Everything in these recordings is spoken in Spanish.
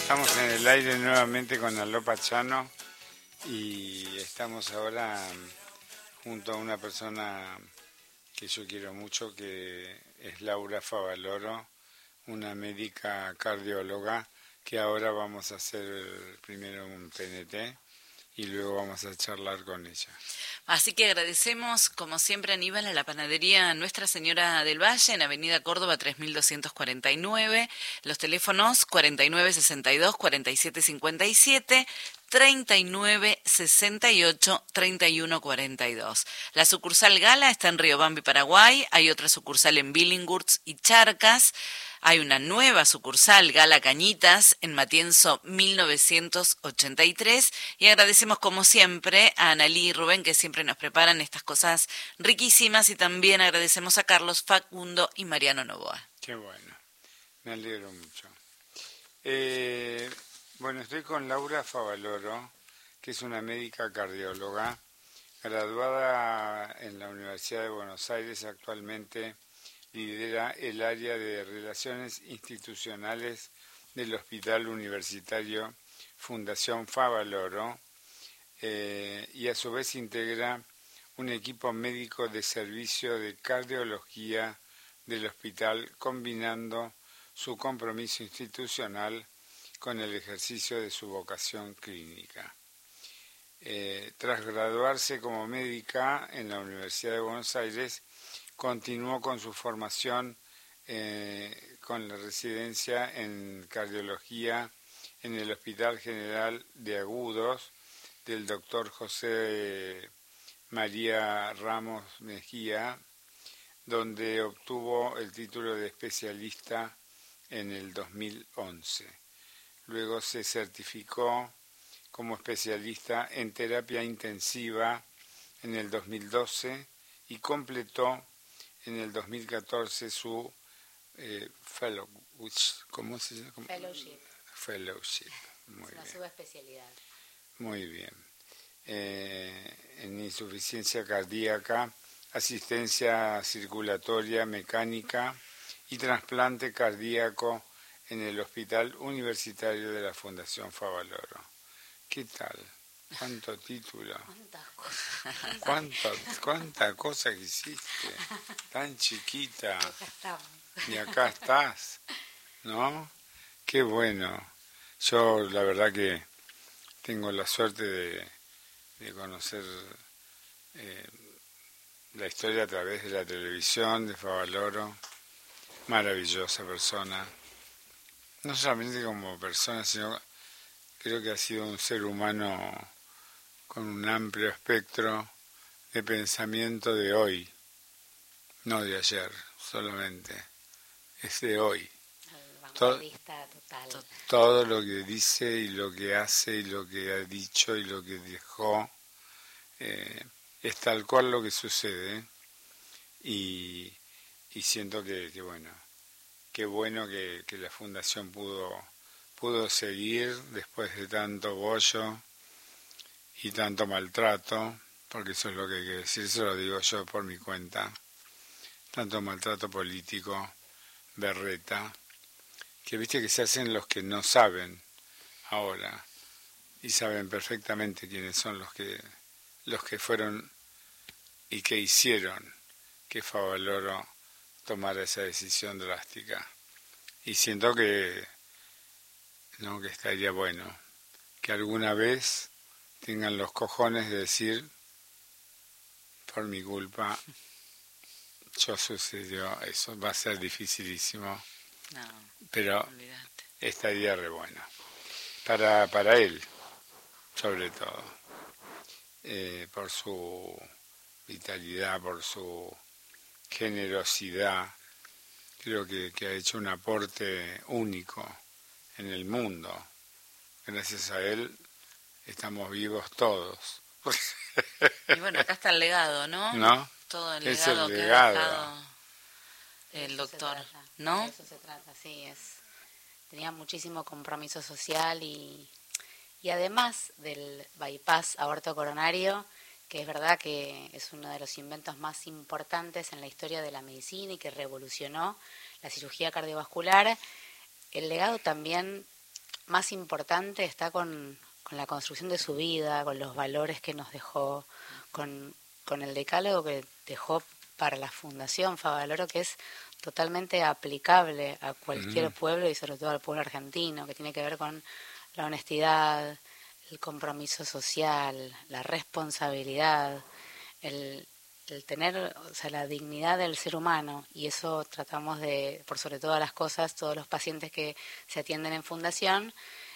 Estamos en el aire nuevamente con Aló Pachano y estamos ahora junto a una persona que yo quiero mucho, que es Laura Favaloro, una médica cardióloga, que ahora vamos a hacer primero un PNT y luego vamos a charlar con ella. Así que agradecemos, como siempre, Aníbal, a la panadería Nuestra Señora del Valle, en Avenida Córdoba 3249, los teléfonos 4962-4757, 3968-3142. La sucursal Gala está en Riobambi, Paraguay, hay otra sucursal en Billinghurst y Charcas. Hay una nueva sucursal, Gala Cañitas, en Matienzo 1983. Y agradecemos, como siempre, a Analí y Rubén, que siempre nos preparan estas cosas riquísimas. Y también agradecemos a Carlos, Facundo y Mariano Novoa. Qué bueno, me alegro mucho. Bueno, estoy con Laura Favaloro, que es una médica cardióloga, graduada en la Universidad de Buenos Aires. Actualmente lidera el área de Relaciones Institucionales del Hospital Universitario Fundación Favaloro, y a su vez integra un equipo médico de servicio de cardiología del hospital, combinando su compromiso institucional con el ejercicio de su vocación clínica. Tras graduarse como médica en la Universidad de Buenos Aires, continuó con su formación con la residencia en cardiología en el Hospital General de Agudos del doctor José María Ramos Mejía, donde obtuvo el título de especialista en el 2011. Luego se certificó como especialista en terapia intensiva en el 2012 y completó en el 2014 su ¿cómo se llama? Fellowship. Muy es una bien. subespecialidad. Muy bien. En insuficiencia cardíaca, asistencia circulatoria mecánica y trasplante cardíaco en el Hospital Universitario de la Fundación Favaloro. ¿Qué tal? ¿Cuánto título? ¿Cuánta cosa que hiciste? Tan chiquita. Y acá estás, ¿no? Qué bueno. Yo la verdad que tengo la suerte de conocer la historia a través de la televisión de Favaloro. Maravillosa persona. No solamente como persona, sino creo que ha sido un ser humano con un amplio espectro de pensamiento de hoy, no de ayer solamente, es de hoy. Todo lo que dice y lo que hace y lo que ha dicho y lo que dejó es tal cual lo que sucede, y siento que bueno, qué bueno que la Fundación pudo seguir después de tanto bollo y tanto maltrato, porque eso es lo que hay que decir, eso lo digo yo por mi cuenta, tanto maltrato político, berreta, que viste que se hacen los que no saben ahora, y saben perfectamente quiénes son los que fueron y que hicieron que Favaloro tomara esa decisión drástica. Y siento que estaría bueno que alguna vez tengan los cojones de decir, por mi culpa sucedió eso. Va a ser dificilísimo, pero olvidate. Estaría re bueno para él, sobre todo, por su vitalidad, por su generosidad. Creo que ha hecho un aporte único en el mundo. Gracias a él estamos vivos todos. Y bueno, acá está el legado, ¿no? ¿No? Todo el Es legado el que legado. ha dejado el doctor, ¿no? De eso se trata, sí. Tenía muchísimo compromiso social y además del bypass aorto coronario, que es verdad que es uno de los inventos más importantes en la historia de la medicina y que revolucionó la cirugía cardiovascular, el legado también más importante está con la construcción de su vida, con los valores que nos dejó, con el decálogo que dejó para la Fundación Favaloro, que es totalmente aplicable a cualquier pueblo y sobre todo al pueblo argentino, que tiene que ver con la honestidad, el compromiso social, la responsabilidad, el tener, o sea, la dignidad del ser humano, y eso tratamos de, por sobre todas las cosas, todos los pacientes que se atienden en Fundación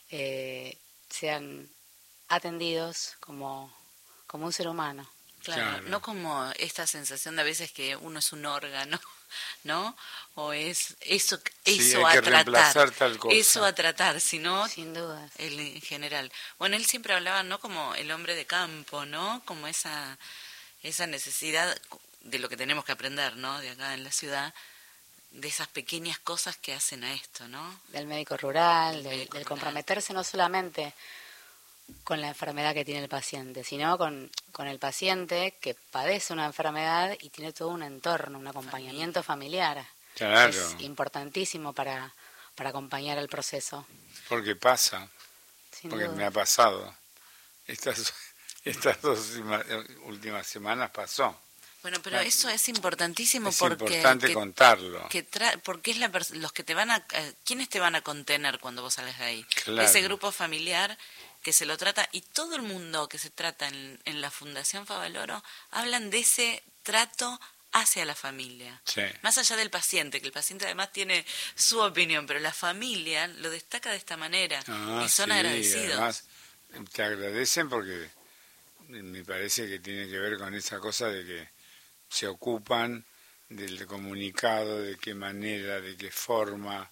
sean atendidos como un ser humano. Claro, no como esta sensación de a veces que uno es un órgano, ¿no? O es eso a tratar, tal cosa. Eso a tratar, sino sin duda. En general. Bueno, él siempre hablaba, ¿no? Como el hombre de campo, ¿no? Como esa necesidad de lo que tenemos que aprender, ¿no? De acá en la ciudad, de esas pequeñas cosas que hacen a esto, ¿no? Del médico rural, del comprometerse no solamente con la enfermedad que tiene el paciente, sino con el paciente que padece una enfermedad y tiene todo un entorno, un acompañamiento familiar. Claro. Es importantísimo para acompañar el proceso. Porque pasa, porque me ha pasado. Estas 2 últimas semanas pasó. Bueno, pero eso es importantísimo es porque... Es importante contarlo. Porque es los que te van a... ¿Quiénes te van a contener cuando vos salgas de ahí? Claro. Ese grupo familiar que se lo trata, y todo el mundo que se trata en la Fundación Favaloro hablan de ese trato hacia la familia. Sí. Más allá del paciente, que el paciente además tiene su opinión, pero la familia lo destaca de esta manera y son agradecidos. Además, te agradecen porque me parece que tiene que ver con esa cosa de que se ocupan del comunicado, de qué manera, de qué forma,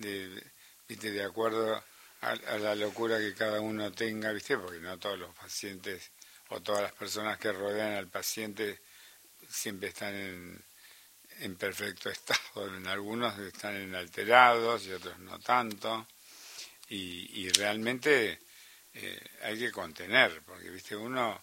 de acuerdo a la locura que cada uno tenga, ¿viste? Porque no todos los pacientes o todas las personas que rodean al paciente siempre están en perfecto estado. En algunos están alterados y otros no tanto. Y realmente hay que contener, porque, ¿viste? Uno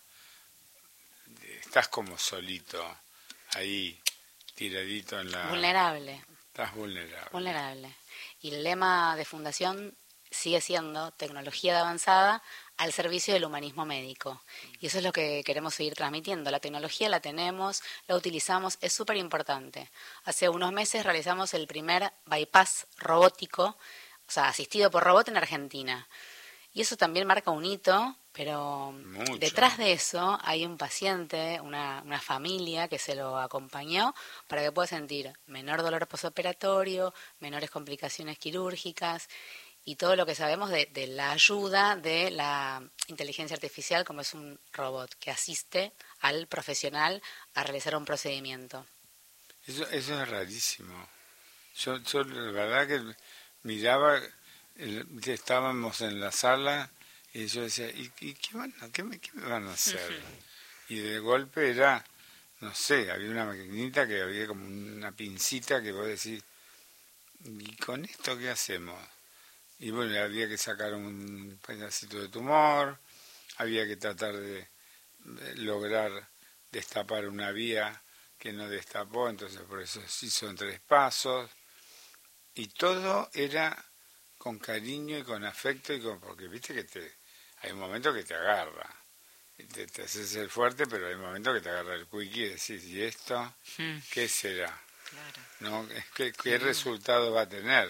estás como solito, ahí, tiradito en la... Vulnerable. Estás vulnerable. Vulnerable. Y el lema de Fundación sigue siendo tecnología de avanzada al servicio del humanismo médico. Y eso es lo que queremos seguir transmitiendo. La tecnología la tenemos, la utilizamos, es súper importante. Hace unos meses realizamos el primer bypass robótico, o sea, asistido por robot en Argentina. Y eso también marca un hito, pero mucho. Detrás de eso hay un paciente, una familia que se lo acompañó para que pueda sentir menor dolor posoperatorio, menores complicaciones quirúrgicas y todo lo que sabemos de la ayuda de la inteligencia artificial, como es un robot que asiste al profesional a realizar un procedimiento. Eso es rarísimo. Yo la verdad que miraba, estábamos en la sala y yo decía, ¿y qué me van a hacer? Y de golpe era, no sé, había una maquinita que había como una pincita que vos decís, ¿y con esto qué hacemos? Y bueno, había que sacar un pedacito de tumor, había que tratar de lograr destapar una vía que no destapó, entonces por eso se hizo en 3 pasos, y todo era con cariño y con afecto, porque viste que hay un momento que te agarra, te haces el fuerte, pero hay un momento que te agarra el quickie y decís, ¿y esto qué será? Claro. ¿No? ¿Qué resultado va a tener?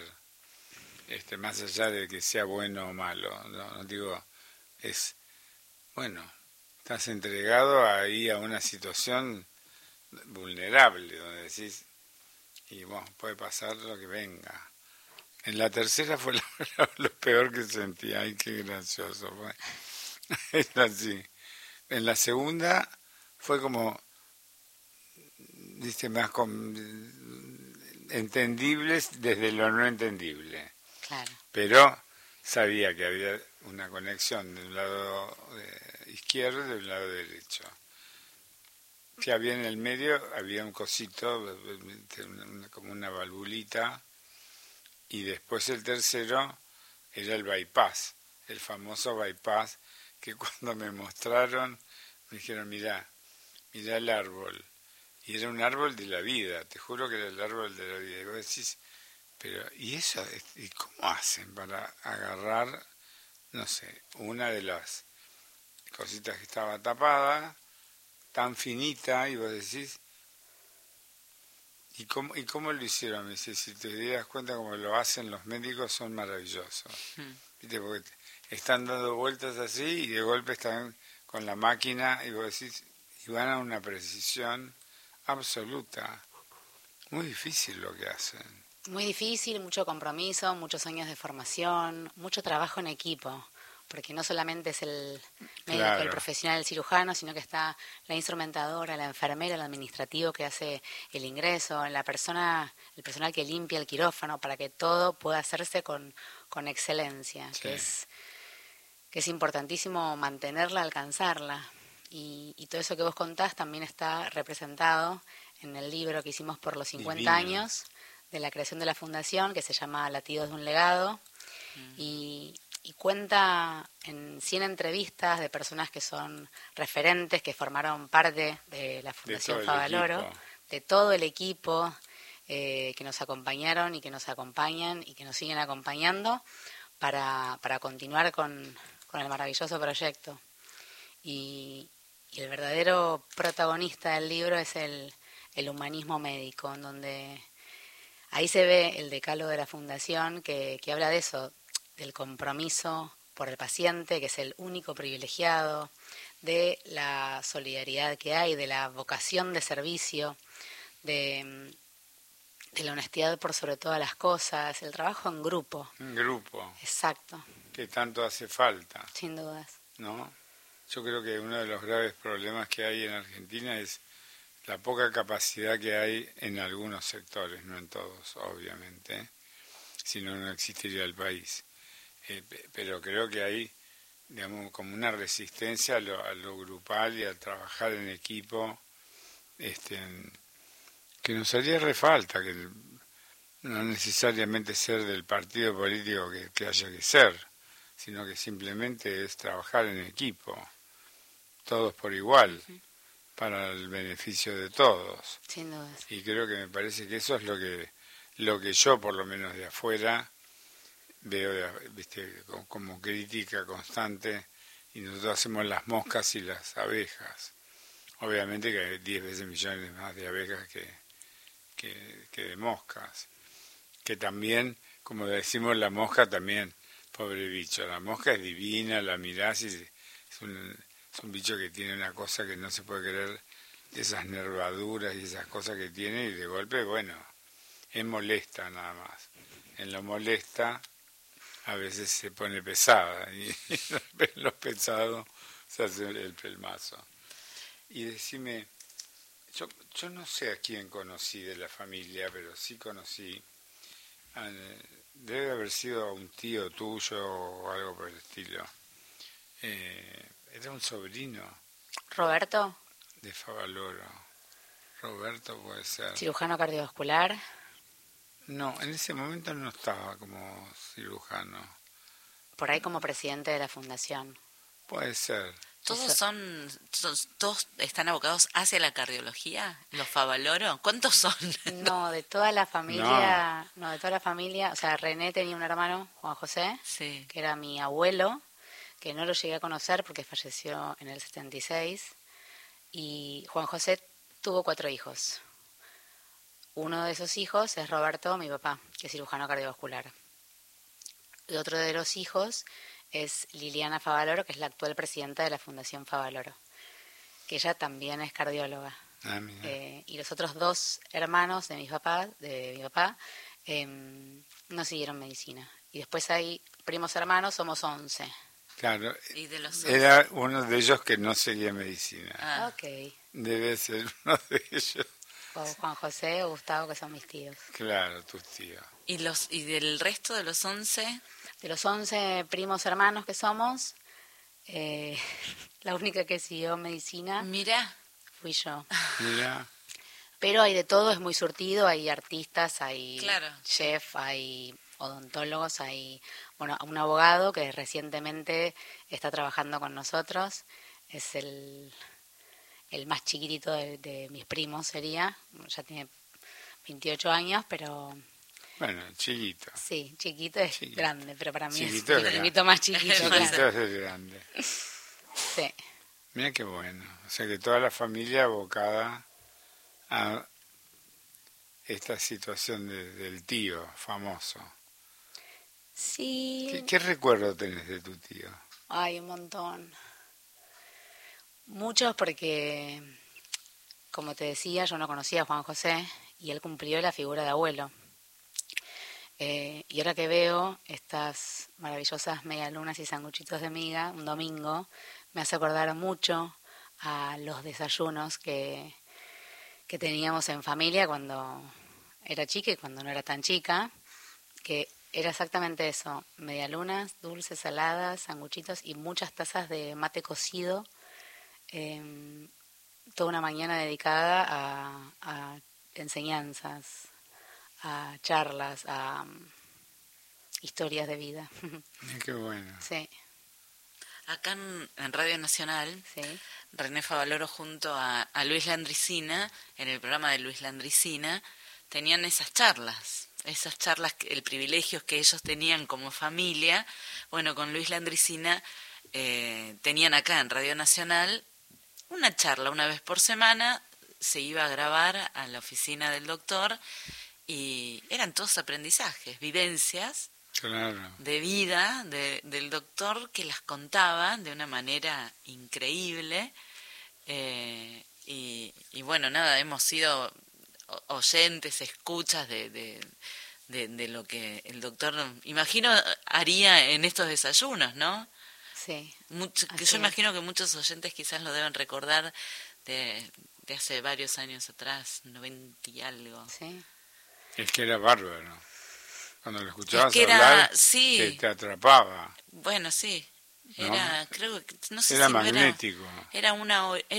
Más allá de que sea bueno o malo, no digo, es, bueno, estás entregado ahí a una situación vulnerable, donde decís, y bueno, puede pasar lo que venga. En la tercera fue lo peor que sentí, ay, qué gracioso fue. Es así. En la segunda fue como, dice, más entendibles desde lo no entendible. Claro. Pero sabía que había una conexión de un lado izquierdo y de un lado derecho. Que había en el medio, había un cosito, como una valvulita, y después el tercero era el bypass, el famoso bypass, que cuando me mostraron, me dijeron, mirá el árbol. Y era un árbol de la vida, te juro que era el árbol de la vida. Y vos decís, Pero, ¿y eso? ¿Y cómo hacen para agarrar, no sé, una de las cositas que estaba tapada, tan finita, y vos decís, ¿y cómo lo hicieron? Me dice, si te das cuenta cómo lo hacen los médicos, son maravillosos. ¿Viste? Porque están dando vueltas así y de golpe están con la máquina y vos decís, y van a una precisión absoluta. Muy difícil lo que hacen. Muy difícil, mucho compromiso, muchos años de formación, mucho trabajo en equipo, porque no solamente es el médico, Claro. el profesional, el cirujano, sino que está la instrumentadora, la enfermera, el administrativo que hace el ingreso, el personal que limpia el quirófano, para que todo pueda hacerse con excelencia, Sí. que es importantísimo mantenerla, alcanzarla. Y todo eso que vos contás también está representado en el libro que hicimos por los 50 Divino. años de la creación de la fundación, que se llama Latidos de un legado, y cuenta en 100 entrevistas de personas que son referentes, que formaron parte de la Fundación Favaloro, de todo el equipo que nos acompañaron y que nos acompañan y que nos siguen acompañando para continuar con el maravilloso proyecto. Y el verdadero protagonista del libro es el humanismo médico, en donde ahí se ve el decálogo de la Fundación que habla de eso, del compromiso por el paciente, que es el único privilegiado, de la solidaridad que hay, de la vocación de servicio, de la honestidad por sobre todas las cosas, el trabajo en grupo. En grupo. Exacto. Que tanto hace falta, Sin dudas. ¿no? Yo creo que uno de los graves problemas que hay en Argentina es la poca capacidad que hay en algunos sectores, no en todos, obviamente, si no, no existiría el país. Pero creo que hay, digamos, como una resistencia a lo grupal y a trabajar en equipo, que nos haría re falta, que no necesariamente ser del partido político que haya que ser, sino que simplemente es trabajar en equipo, todos por igual, para el beneficio de todos. Sin dudas. Y creo que me parece que eso es lo que yo, por lo menos de afuera, veo, viste, como crítica constante, y nosotros hacemos las moscas y las abejas. Obviamente que hay 10 veces millones más de abejas que de moscas. Que también, como decimos, la mosca también, pobre bicho, la mosca es divina, la mirás y es un bicho que tiene una cosa que no se puede creer, esas nervaduras y esas cosas que tiene, y de golpe, bueno, es molesta nada más. En lo molesta a veces se pone pesada, y en lo pesado se hace el pelmazo. Y decime, yo no sé a quién conocí de la familia, pero sí conocí, debe haber sido un tío tuyo o algo por el estilo. Era un sobrino Roberto, de Favaloro. Roberto puede ser. cirujano cardiovascular. No, en ese momento no estaba como cirujano. Por ahí como presidente de la fundación. Puede ser. ¿Todos todos están abocados hacia la cardiología? ¿Los Favaloro? ¿Cuántos son? No, de toda la familia, no, de toda la familia, o sea, René tenía un hermano, Juan José, Sí. que era mi abuelo, que no lo llegué a conocer porque falleció en el 76, y Juan José tuvo 4 hijos. Uno de esos hijos es Roberto, mi papá, que es cirujano cardiovascular. Y otro de los hijos es Liliana Favaloro, que es la actual presidenta de la Fundación Favaloro, que ella también es cardióloga. Ah, mira. Y los otros 2 hermanos de mi papá no siguieron medicina. Y después hay primos hermanos, somos 11. Claro, ¿Y de los era uno de ellos que no seguía medicina. Ah. Ok. Debe ser uno de ellos. O Juan José o Gustavo, que son mis tíos. Claro, tus tíos. ¿Y del resto de los 11? De los 11 primos hermanos que somos, la única que siguió medicina Mira, fui yo. Mira, Pero hay de todo, es muy surtido, hay artistas, hay Claro. chef, hay odontólogos, hay un abogado que recientemente está trabajando con nosotros, es el más chiquitito de mis primos sería, ya tiene 28 años, pero Bueno, chiquito. Sí, chiquito es Chiquito. grande, pero para mí Chiquito es es el poquito más chiquito. Chiquito Claro. es grande. Sí, Mira qué bueno. O sea que toda la familia abocada a esta situación del tío famoso. sí. ¿Qué recuerdo tenés de tu tío? Ay, un montón. Muchos porque, como te decía, yo no conocía a Juan José y él cumplió la figura de abuelo. Y ahora que veo estas maravillosas medialunas y sanguchitos de miga un domingo, me hace acordar mucho a los desayunos que teníamos en familia cuando era chica y cuando no era tan chica, que era exactamente eso, medialunas, dulces, saladas, sanguchitos y muchas tazas de mate cocido, toda una mañana dedicada a enseñanzas, a charlas, a historias de vida. Mira qué bueno. Sí, Acá en Radio Nacional, sí, René Favaloro junto a Luis Landricina, en el programa de Luis Landricina, tenían esas charlas, el privilegio que ellos tenían como familia. Bueno, con Luis Landricina tenían acá en Radio Nacional una charla una vez por semana, se iba a grabar a la oficina del doctor y eran todos aprendizajes, vivencias Claro. de vida del doctor que las contaba de una manera increíble. Y bueno, nada, hemos sido oyentes, escuchas de lo que el doctor, imagino, haría en estos desayunos, ¿no? sí. Que yo imagino que muchos oyentes quizás lo deben recordar de hace varios años atrás, 90 y algo. Sí. Es que era bárbaro. Cuando lo escuchabas Es que hablar, sí, te atrapaba. bueno, sí. ¿No? Era, creo que, no sé Era si no magnético. era una